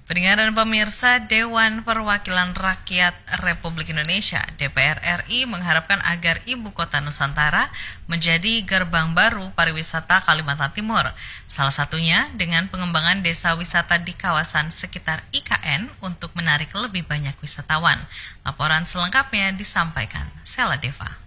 Pendengar dan pemirsa, Dewan Perwakilan Rakyat Republik Indonesia (DPR RI) mengharapkan agar Ibu Kota Nusantara menjadi gerbang baru pariwisata Kalimantan Timur. Salah satunya dengan pengembangan desa wisata di kawasan sekitar IKN untuk menarik lebih banyak wisatawan. Laporan selengkapnya disampaikan Sela Deva.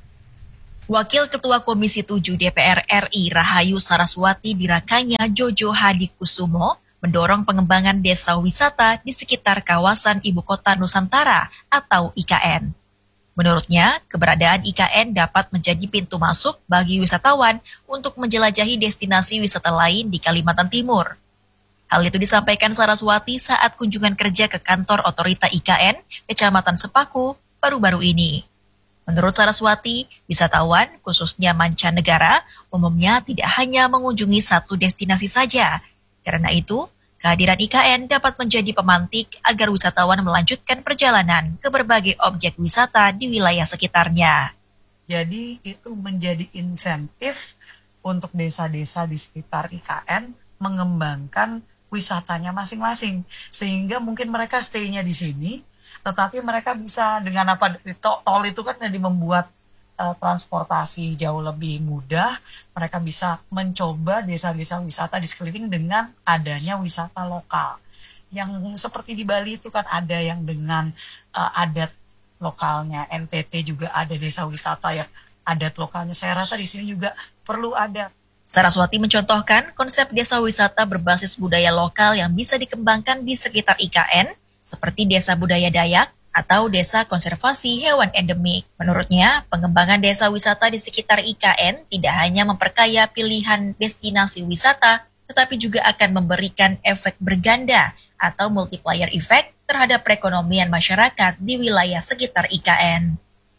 Wakil Ketua Komisi 7 DPR RI Rahayu Saraswati Dirakanya Jojo Hadikusumo mendorong pengembangan desa wisata di sekitar kawasan Ibu Kota Nusantara atau IKN. Menurutnya, keberadaan IKN dapat menjadi pintu masuk bagi wisatawan untuk menjelajahi destinasi wisata lain di Kalimantan Timur. Hal itu disampaikan Saraswati saat kunjungan kerja ke kantor otorita IKN, Kecamatan Sepaku, baru-baru ini. Menurut Saraswati, wisatawan, khususnya mancanegara, umumnya tidak hanya mengunjungi satu destinasi saja. Karena itu, kehadiran IKN dapat menjadi pemantik agar wisatawan melanjutkan perjalanan ke berbagai objek wisata di wilayah sekitarnya. Jadi itu menjadi insentif untuk desa-desa di sekitar IKN mengembangkan wisatanya masing-masing. Sehingga mungkin mereka stay-nya di sini, tetapi mereka bisa dengan tol itu kan jadi membuat transportasi jauh lebih mudah. Mereka bisa mencoba desa-desa wisata di sekeliling dengan adanya wisata lokal. Yang seperti di Bali itu kan ada yang dengan adat lokalnya. NTT juga ada desa wisata yang adat lokalnya. Saya rasa di sini juga perlu ada. Saraswati mencontohkan konsep desa wisata berbasis budaya lokal yang bisa dikembangkan di sekitar IKN, seperti Desa Budaya Dayak, atau Desa Konservasi Hewan Endemik. Menurutnya, pengembangan desa wisata di sekitar IKN tidak hanya memperkaya pilihan destinasi wisata, tetapi juga akan memberikan efek berganda atau multiplier effect terhadap perekonomian masyarakat di wilayah sekitar IKN.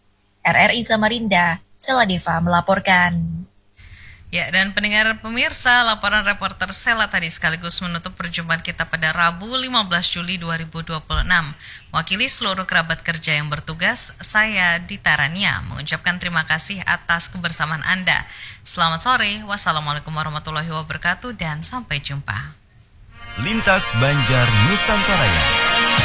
RRI Samarinda, Sela Deva melaporkan. Ya, dan pendengar pemirsa, laporan reporter Sela tadi sekaligus menutup perjumpaan kita pada Rabu 15 Juli 2026. Mewakili seluruh kerabat kerja yang bertugas, saya Dita Rania mengucapkan terima kasih atas kebersamaan Anda. Selamat sore, wassalamualaikum warahmatullahi wabarakatuh, dan sampai jumpa. Lintas Banjar Nusantara.